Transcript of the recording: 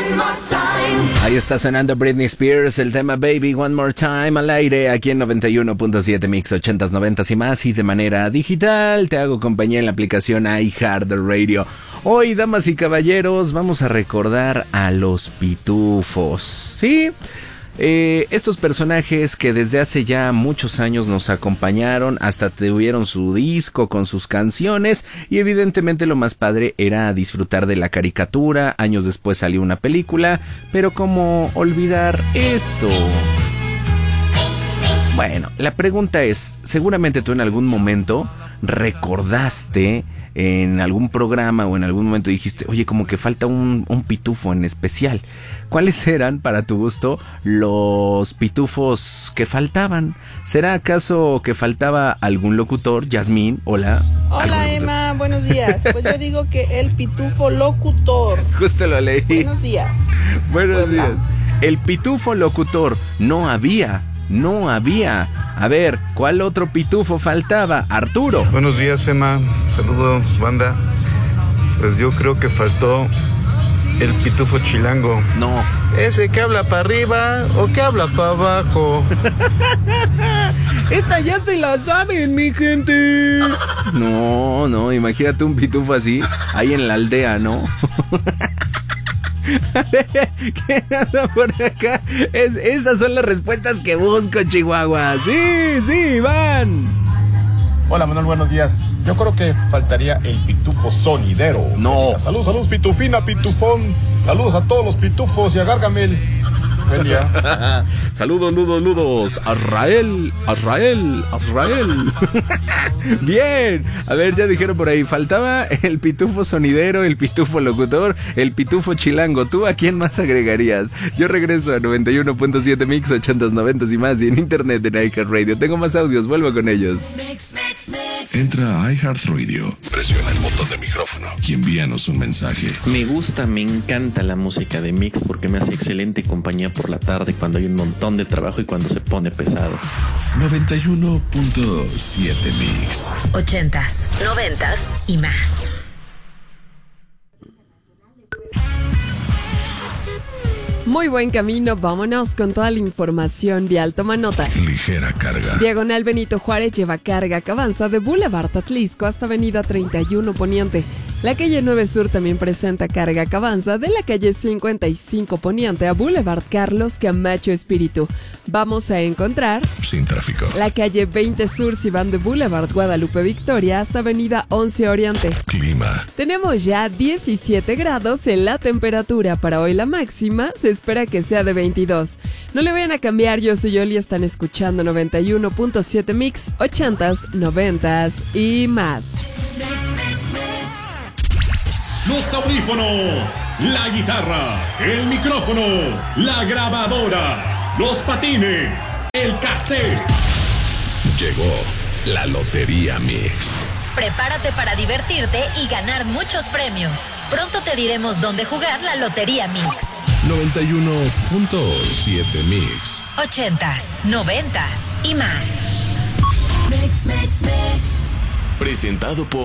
Ahí está sonando Britney Spears, el tema Baby One More Time al aire aquí en 91.7 Mix 80s, 90s y más, y de manera digital te hago compañía en la aplicación iHeartRadio. Hoy, damas y caballeros, vamos a recordar a los pitufos, ¿sí? Estos personajes que desde hace ya muchos años nos acompañaron, hasta tuvieron su disco con sus canciones, y evidentemente lo más padre era disfrutar de la caricatura. Años después salió una película, pero ¿cómo olvidar esto? Bueno, la pregunta es, seguramente tú en algún momento recordaste en algún programa o en algún momento dijiste, oye, como que falta un pitufo en especial. ¿Cuáles eran, para tu gusto, los pitufos que faltaban? ¿Será acaso que faltaba algún locutor? Yasmín, hola. Hola, Emma, buenos días. Pues yo digo que el pitufo locutor. Justo lo leí. Buenos días. Buenos días. El pitufo locutor no había. A ver, ¿cuál otro pitufo faltaba? Arturo. Buenos días, Emma. Saludos, banda. Pues yo creo que faltó el pitufo chilango. No. ¿Ese que habla para arriba o que habla para abajo? Esta ya se la saben, mi gente. No, imagínate un pitufo así, ahí en la aldea, ¿no? ¿Qué anda por acá? Esas son las respuestas que busco, Chihuahua. Sí, van. Hola, Manuel, buenos días. Yo creo que faltaría el pitufo sonidero. No. Saludos, pitufina, pitufón. Saludos a todos los pitufos y a Gargamel. Buen día. Saludos. Azrael. Bien. A ver, ya dijeron por ahí, faltaba el pitufo sonidero, el pitufo locutor, el pitufo chilango. ¿Tú a quién más agregarías? Yo regreso a 91.7 Mix 80s, 90s y más, y en internet en iHeartRadio. Tengo más audios, vuelvo con ellos. Entra a iHeartRadio, presiona el botón de micrófono y envíanos un mensaje. Me encanta la música de Mix porque me hace excelente compañía por la tarde cuando hay un montón de trabajo y cuando se pone pesado. 91.7 Mix 80s, 90s y más. Muy buen camino, vámonos con toda la información vial. Toma nota. Ligera carga. Diagonal Benito Juárez lleva carga que avanza de Boulevard Atlisco hasta Avenida 31 Poniente. La calle 9 Sur también presenta carga que avanza de la calle 55 Poniente a Boulevard Carlos Camacho Espíritu. Vamos a encontrar sin tráfico la calle 20 Sur si van de Boulevard Guadalupe Victoria hasta Avenida 11 Oriente. Clima. Tenemos ya 17 grados en la temperatura. Para hoy la máxima se espera que sea de 22. No le vayan a cambiar, yo soy Yoli, están escuchando 91.7 Mix 80s, 90s y más. Los audífonos, la guitarra, el micrófono, la grabadora, los patines, el cassette. Llegó la Lotería Mix. Prepárate para divertirte y ganar muchos premios. Pronto te diremos dónde jugar la Lotería Mix. 91.7 Mix 80s, 90s y más. Presentado por